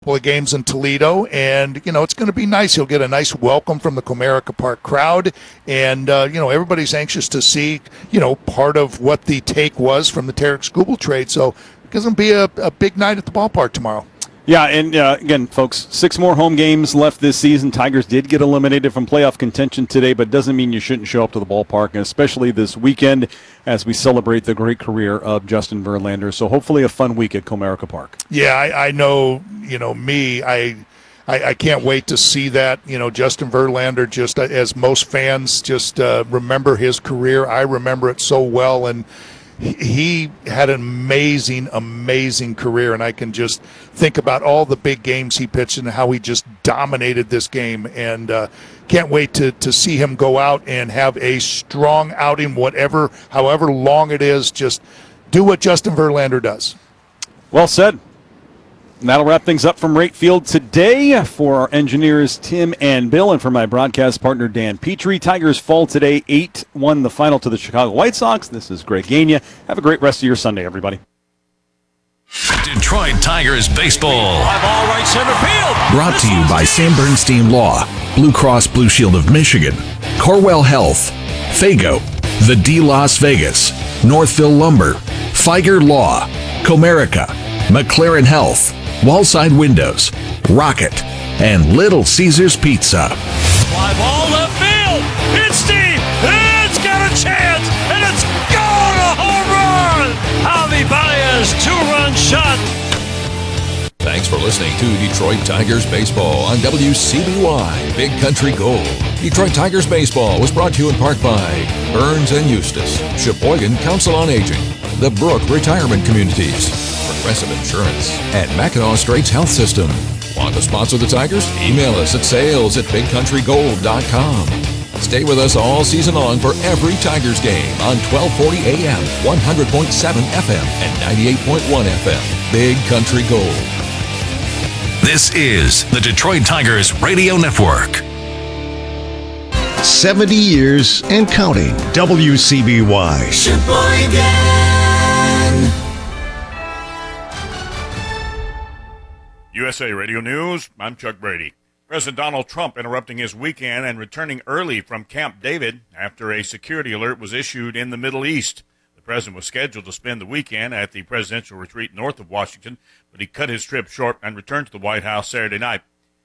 couple of games in Toledo, and it's going to be nice. You'll get a nice welcome from the Comerica Park crowd, and everybody's anxious to see part of what the take was from the Tarek Skubal trade. So it's going to be a big night at the ballpark tomorrow. Yeah, and again, folks, 6 more home games left this season. Tigers did get eliminated from playoff contention today, but doesn't mean you shouldn't show up to the ballpark, and especially this weekend as we celebrate the great career of Justin Verlander. So hopefully a fun week at Comerica Park. Yeah, I know, me, I can't wait to see that. Justin Verlander, just as most fans just remember his career. I remember it so well, and he had an amazing career, and I can just think about all the big games he pitched and how he just dominated this game, and can't wait to see him go out and have a strong outing, however long it is. Just do what Justin Verlander does. Well said. And that'll wrap things up from Rate Field today. For our engineers, Tim and Bill, and for my broadcast partner, Dan Petrie, Tigers fall today 8-1 the final to the Chicago White Sox. This is Greg Gainey. Have a great rest of your Sunday, everybody. Detroit Tigers baseball. Fly ball right center field. Brought to you by Sam Bernstein Law, Blue Cross Blue Shield of Michigan, Corwell Health, Fago, The D Las Vegas, Northville Lumber, Feiger Law, Comerica, McLaren Health, Wallside Windows, Rocket, and Little Caesars Pizza. Fly ball left field. It's deep. It's got a chance, and it's gone, a home run. Javi Baez, 2-run shot. Thanks for listening to Detroit Tigers Baseball on WCBY Big Country Gold. Detroit Tigers Baseball was brought to you in part by Burns and Eustace, Sheboygan Council on Aging, the Brook Retirement Communities, Progressive Insurance, and Mackinac Straits Health System. Want to sponsor the Tigers? Email us at sales@bigcountrygold.com. Stay with us all season long for every Tigers game on 1240 AM, 100.7 FM, and 98.1 FM. Big Country Gold. This is the Detroit Tigers Radio Network. 70 years and counting. WCBY. Sheboygan. USA Radio News, I'm Chuck Brady. President Donald Trump interrupting his weekend and returning early from Camp David after a security alert was issued in the Middle East. The president was scheduled to spend the weekend at the presidential retreat north of Washington, but he cut his trip short and returned to the White House Saturday night.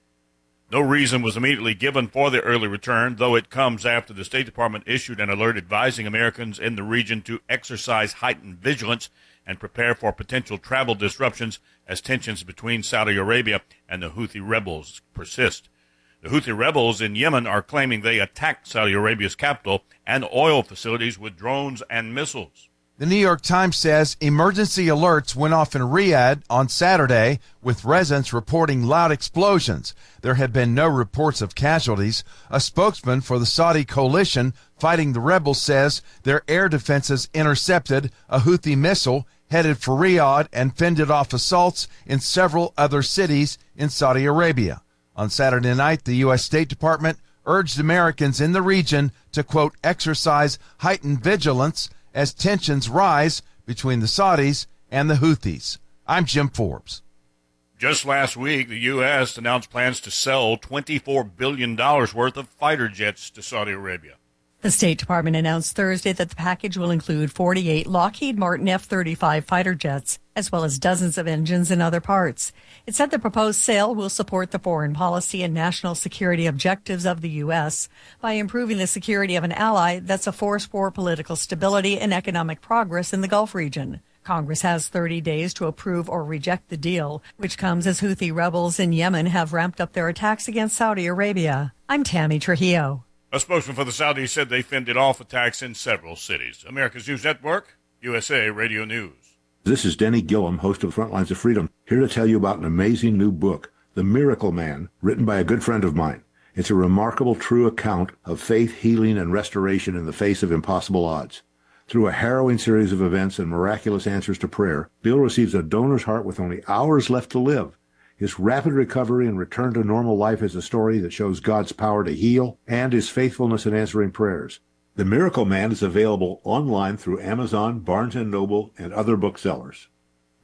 No reason was immediately given for the early return, though it comes after the State Department issued an alert advising Americans in the region to exercise heightened vigilance and prepare for potential travel disruptions as tensions between Saudi Arabia and the Houthi rebels persist. The Houthi rebels in Yemen are claiming they attacked Saudi Arabia's capital and oil facilities with drones and missiles. The New York Times says emergency alerts went off in Riyadh on Saturday, with residents reporting loud explosions. There have been no reports of casualties. A spokesman for the Saudi coalition fighting the rebels says their air defenses intercepted a Houthi missile headed for Riyadh and fended off assaults in several other cities in Saudi Arabia. On Saturday night, the U.S. State Department urged Americans in the region to, quote, exercise heightened vigilance as tensions rise between the Saudis and the Houthis. I'm Jim Forbes. Just last week, the U.S. announced plans to sell $24 billion worth of fighter jets to Saudi Arabia. The State Department announced Thursday that the package will include 48 Lockheed Martin F-35 fighter jets, as well as dozens of engines and other parts. It said the proposed sale will support the foreign policy and national security objectives of the U.S. by improving the security of an ally that's a force for political stability and economic progress in the Gulf region. Congress has 30 days to approve or reject the deal, which comes as Houthi rebels in Yemen have ramped up their attacks against Saudi Arabia. I'm Tammy Trujillo. A spokesman for the Saudis said they fended off attacks in several cities. America's News Network, USA Radio News. This is Denny Gillum, host of Frontlines of Freedom, here to tell you about an amazing new book, The Miracle Man, written by a good friend of mine. It's a remarkable, true account of faith, healing, and restoration in the face of impossible odds. Through a harrowing series of events and miraculous answers to prayer, Bill receives a donor's heart with only hours left to live. His rapid recovery and return to normal life is a story that shows God's power to heal and his faithfulness in answering prayers. The Miracle Man is available online through Amazon, Barnes & Noble, and other booksellers.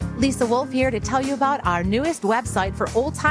Lisa Wolf here to tell you about our newest website for old-time